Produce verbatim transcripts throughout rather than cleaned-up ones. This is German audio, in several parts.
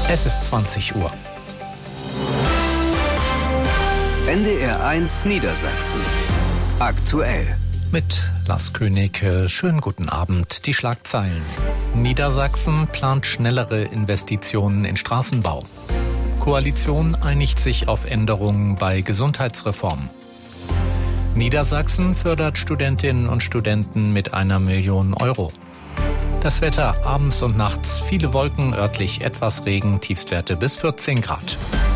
Es ist zwanzig Uhr. N D R eins Niedersachsen. Aktuell. Mit Lars König. Schönen guten Abend. Die Schlagzeilen. Niedersachsen plant schnellere Investitionen in Straßenbau. Koalition einigt sich auf Änderungen bei Gesundheitsreform. Niedersachsen fördert Studentinnen und Studenten mit einer Million Euro. Das Wetter abends und nachts, viele Wolken, örtlich etwas Regen, Tiefstwerte bis vierzehn Grad.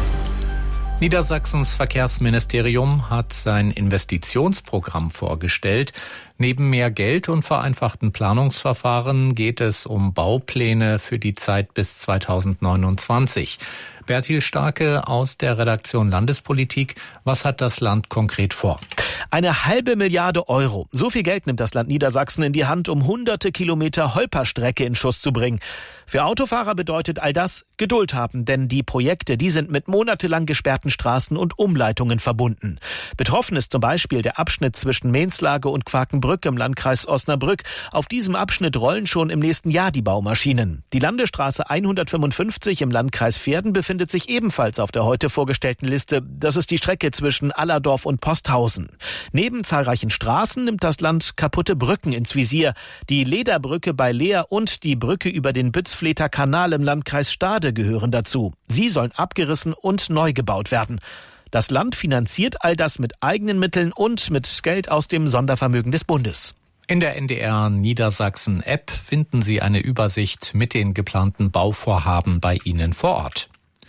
Niedersachsens Verkehrsministerium hat sein Investitionsprogramm vorgestellt. Neben mehr Geld und vereinfachten Planungsverfahren geht es um Baupläne für die Zeit bis zweitausendneunundzwanzig. Bertil Starke aus der Redaktion Landespolitik. Was hat das Land konkret vor? Eine halbe Milliarde Euro. So viel Geld nimmt das Land Niedersachsen in die Hand, um hunderte Kilometer Holperstrecke in Schuss zu bringen. Für Autofahrer bedeutet all das Geduld haben, denn die Projekte, die sind mit monatelang gesperrten Straßen und Umleitungen verbunden. Betroffen ist zum Beispiel der Abschnitt zwischen Mehnslage und Quakenbrück im Landkreis Osnabrück. Auf diesem Abschnitt rollen schon im nächsten Jahr die Baumaschinen. Die Landesstraße hundertfünfundfünfzig im Landkreis Verden befindet sich ebenfalls auf der heute vorgestellten Liste. Das ist die Strecke zwischen Allerdorf und Posthausen. Neben zahlreichen Straßen nimmt das Land kaputte Brücken ins Visier. Die Lederbrücke bei Leer und die Brücke über den Bützfleter Kanal im Landkreis Stade gehören dazu. Sie sollen abgerissen und neu gebaut werden. Das Land finanziert all das mit eigenen Mitteln und mit Geld aus dem Sondervermögen des Bundes. In der N D R Niedersachsen App finden Sie eine Übersicht mit den geplanten Bauvorhaben bei Ihnen vor Ort.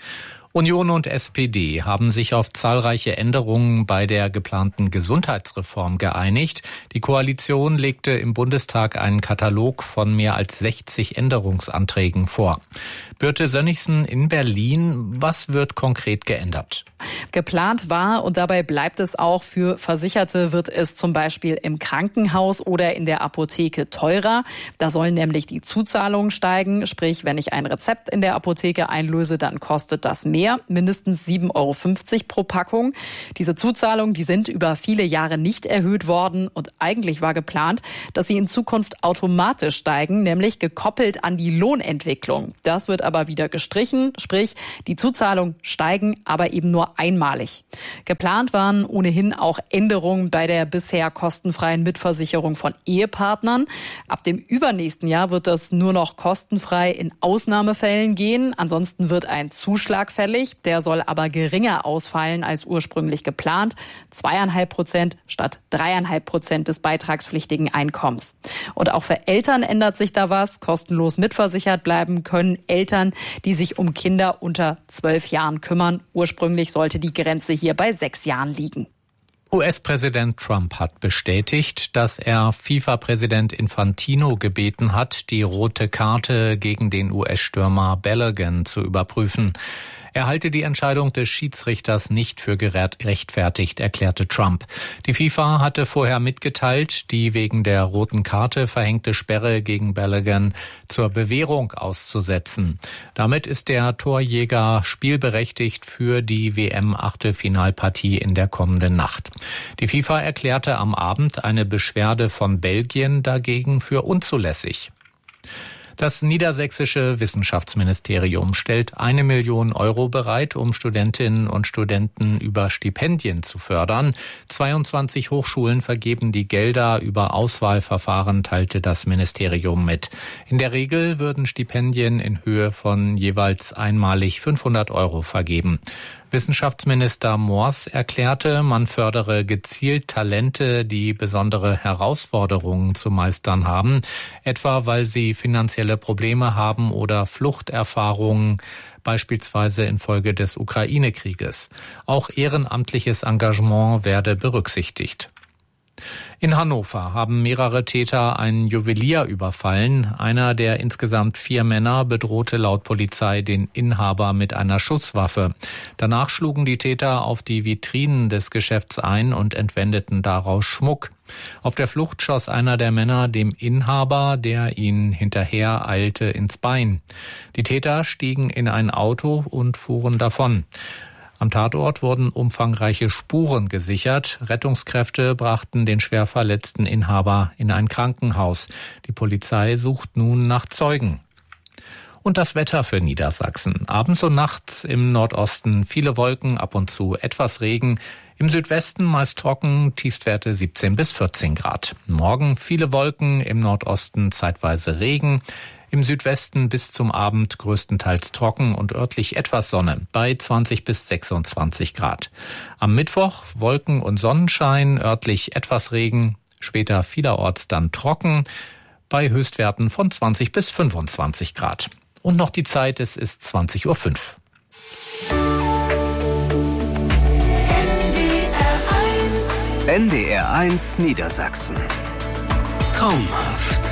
Union und S P D haben sich auf zahlreiche Änderungen bei der geplanten Gesundheitsreform geeinigt. Die Koalition legte im Bundestag einen Katalog von mehr als sechzig Änderungsanträgen vor. Birte Sönnigsen in Berlin, was wird konkret geändert? Geplant war, und dabei bleibt es auch, für Versicherte wird es zum Beispiel im Krankenhaus oder in der Apotheke teurer. Da sollen nämlich die Zuzahlungen steigen. Sprich, wenn ich ein Rezept in der Apotheke einlöse, dann kostet das mehr, mindestens sieben Euro fünfzig pro Packung. Diese Zuzahlungen, die sind über viele Jahre nicht erhöht worden und eigentlich war geplant, dass sie in Zukunft automatisch steigen, nämlich gekoppelt an die Lohnentwicklung. Das wird aber wieder gestrichen, sprich, die Zuzahlungen steigen, aber eben nur einmalig. Geplant waren ohnehin auch Änderungen bei der bisher kostenfreien Mitversicherung von Ehepartnern. Ab dem übernächsten Jahr wird das nur noch kostenfrei in Ausnahmefällen gehen. Ansonsten wird ein Zuschlag fällig. Der soll aber geringer ausfallen als ursprünglich geplant. Zweieinhalb Prozent statt dreieinhalb Prozent des beitragspflichtigen Einkommens. Und auch für Eltern ändert sich da was. Kostenlos mitversichert bleiben können Eltern, die sich um Kinder unter zwölf Jahren kümmern. Ursprünglich sollte die Grenze hier bei sechs Jahren liegen. U S-Präsident Trump hat bestätigt, dass er FIFA-Präsident Infantino gebeten hat, die rote Karte gegen den U S-Stürmer Balogun zu überprüfen. Er halte die Entscheidung des Schiedsrichters nicht für gerechtfertigt, erklärte Trump. Die FIFA hatte vorher mitgeteilt, die wegen der roten Karte verhängte Sperre gegen Balogun zur Bewährung auszusetzen. Damit ist der Torjäger spielberechtigt für die W M-Achtelfinalpartie in der kommenden Nacht. Die FIFA erklärte am Abend eine Beschwerde von Belgien dagegen für unzulässig. Das niedersächsische Wissenschaftsministerium stellt eine Million Euro bereit, um Studentinnen und Studenten über Stipendien zu fördern. zweiundzwanzig Hochschulen vergeben die Gelder über Auswahlverfahren, teilte das Ministerium mit. In der Regel würden Stipendien in Höhe von jeweils einmalig fünfhundert Euro vergeben. Wissenschaftsminister Mors erklärte, man fördere gezielt Talente, die besondere Herausforderungen zu meistern haben, etwa weil sie finanzielle Probleme haben oder Fluchterfahrungen, beispielsweise infolge des Ukraine-Krieges. Auch ehrenamtliches Engagement werde berücksichtigt. In Hannover haben mehrere Täter einen Juwelier überfallen. Einer der insgesamt vier Männer bedrohte laut Polizei den Inhaber mit einer Schusswaffe. Danach schlugen die Täter auf die Vitrinen des Geschäfts ein und entwendeten daraus Schmuck. Auf der Flucht schoss einer der Männer dem Inhaber, der ihn hinterher eilte, ins Bein. Die Täter stiegen in ein Auto und fuhren davon. Am Tatort wurden umfangreiche Spuren gesichert. Rettungskräfte brachten den schwer verletzten Inhaber in ein Krankenhaus. Die Polizei sucht nun nach Zeugen. Und das Wetter für Niedersachsen. Abends und nachts im Nordosten viele Wolken, ab und zu etwas Regen. Im Südwesten meist trocken, Tiefstwerte siebzehn bis vierzehn Grad. Morgen viele Wolken, im Nordosten zeitweise Regen. Im Südwesten bis zum Abend größtenteils trocken und örtlich etwas Sonne bei zwanzig bis sechsundzwanzig Grad. Am Mittwoch Wolken und Sonnenschein, örtlich etwas Regen, später vielerorts dann trocken bei Höchstwerten von zwanzig bis fünfundzwanzig Grad. Und noch die Zeit, es ist zwanzig Uhr fünf. N D R eins Niedersachsen. Traumhaft.